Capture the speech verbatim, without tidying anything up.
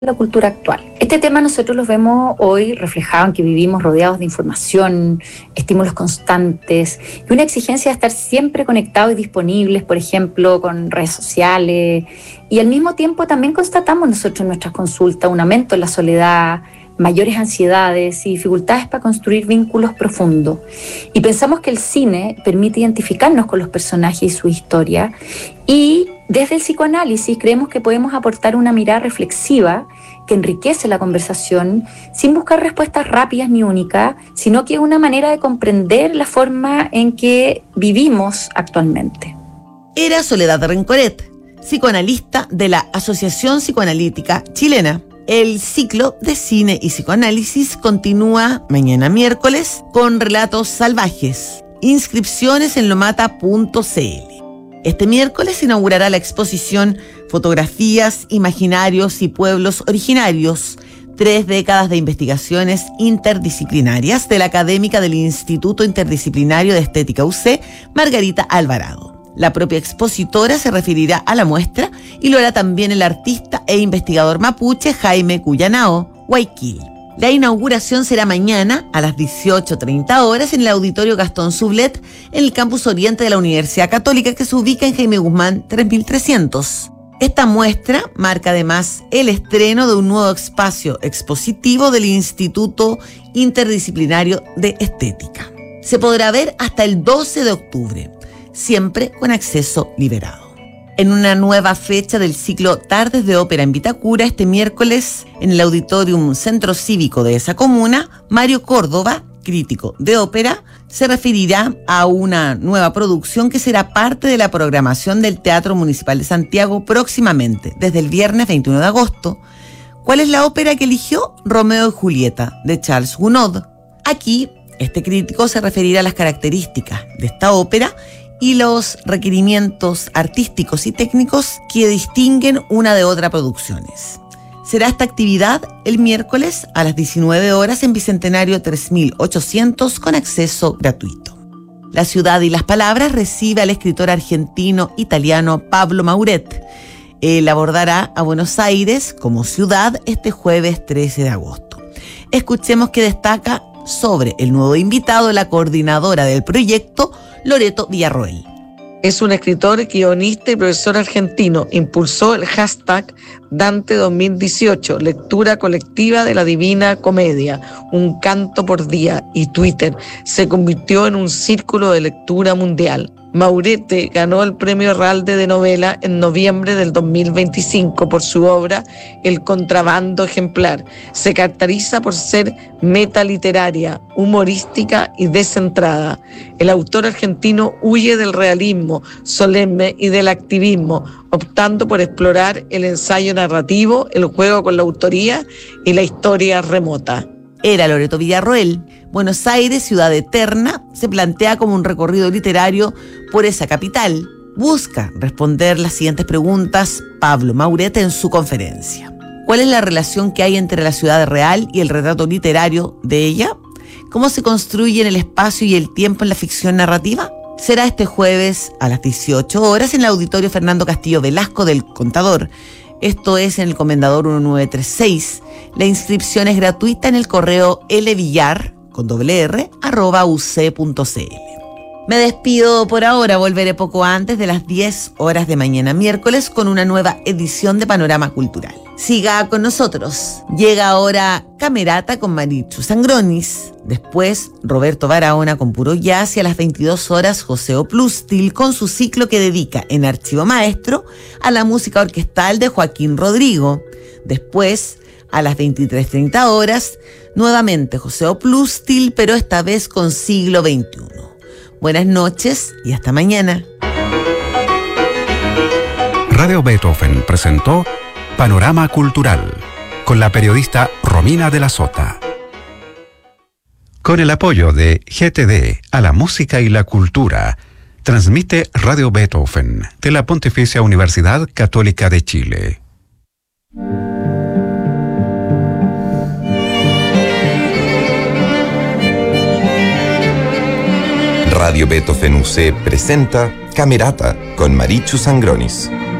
la cultura actual. Este tema nosotros lo vemos hoy reflejado en que vivimos rodeados de información, estímulos constantes y una exigencia de estar siempre conectados y disponibles, por ejemplo, con redes sociales. Y al mismo tiempo también constatamos nosotros en nuestras consultas un aumento en la soledad, mayores ansiedades y dificultades para construir vínculos profundos. Y pensamos que el cine permite identificarnos con los personajes y su historia, y desde el psicoanálisis creemos que podemos aportar una mirada reflexiva que enriquece la conversación sin buscar respuestas rápidas ni únicas, sino que es una manera de comprender la forma en que vivimos actualmente. Era Soledad Rencoret, psicoanalista de la Asociación Psicoanalítica Chilena. El ciclo de cine y psicoanálisis continúa mañana miércoles con Relatos Salvajes. Inscripciones en lomata punto c l. Este miércoles se inaugurará la exposición Fotografías, Imaginarios y Pueblos Originarios, tres décadas de investigaciones interdisciplinarias de la académica del Instituto Interdisciplinario de Estética U C, Margarita Alvarado. La propia expositora se referirá a la muestra y lo hará también el artista e investigador mapuche Jaime Cuyanao Guayquil. La inauguración será mañana a las dieciocho treinta horas en el Auditorio Gastón Sublet, en el campus oriente de la Universidad Católica, que se ubica en Jaime Guzmán tres mil trescientos. Esta muestra marca además el estreno de un nuevo espacio expositivo del Instituto Interdisciplinario de Estética. Se podrá ver hasta el doce de octubre, siempre con acceso liberado. En una nueva fecha del ciclo Tardes de Ópera en Vitacura, este miércoles en el Auditorium Centro Cívico de esa comuna, Mario Córdoba, crítico de ópera, se referirá a una nueva producción que será parte de la programación del Teatro Municipal de Santiago próximamente, desde el viernes veintiuno de agosto. ¿Cuál es la ópera que eligió? Romeo y Julieta, de Charles Gounod. Aquí, este crítico se referirá a las características de esta ópera y los requerimientos artísticos y técnicos que distinguen una de otras producciones. Será esta actividad el miércoles a las diecinueve horas en Bicentenario tres mil ochocientos con acceso gratuito. La ciudad y las palabras recibe al escritor argentino-italiano Pablo Mauret. Él abordará a Buenos Aires como ciudad este jueves trece de agosto. Escuchemos qué destaca sobre el nuevo invitado la coordinadora del proyecto, Loreto Villarroel. Es un escritor, guionista y profesor argentino. Impulsó el hashtag Dante dos mil dieciocho, lectura colectiva de la Divina Comedia, un canto por día, y Twitter se convirtió en un círculo de lectura mundial. Maurete ganó el Premio Herralde de Novela en noviembre del dos mil veinticinco por su obra El Contrabando Ejemplar. Se caracteriza por ser metaliteraria, humorística y descentrada. El autor argentino huye del realismo solemne y del activismo, optando por explorar el ensayo narrativo, el juego con la autoría y la historia remota. Era Loreto Villarroel. Buenos Aires, ciudad eterna, se plantea como un recorrido literario por esa capital. Busca responder las siguientes preguntas Pablo Mauret en su conferencia. ¿Cuál es la relación que hay entre la ciudad real y el retrato literario de ella? ¿Cómo se construyen el espacio y el tiempo en la ficción narrativa? Será este jueves a las dieciocho horas en el Auditorio Fernando Castillo Velasco del Contador. Esto es en el Comendador mil novecientos treinta y seis. La inscripción es gratuita en el correo lvillar, con doble R, arroba uc punto cl. Me despido por ahora, volveré poco antes de las diez horas de mañana miércoles con una nueva edición de Panorama Cultural. Siga con nosotros. Llega ahora Camerata con Marichu Sangronis. Después Roberto Barahona con Puro Jazz, y a las veintidós horas José Oplustil con su ciclo que dedica en Archivo Maestro a la música orquestal de Joaquín Rodrigo. Después, a las veintitrés treinta horas, nuevamente José Oplustil, pero esta vez con siglo veintiuno. Buenas noches y hasta mañana. Radio Beethoven presentó Panorama Cultural con la periodista Romina de la Sota. Con el apoyo de G T D a la música y la cultura, transmite Radio Beethoven de la Pontificia Universidad Católica de Chile. Radio Beethoven U C presenta Camerata con Marichu Sangronis.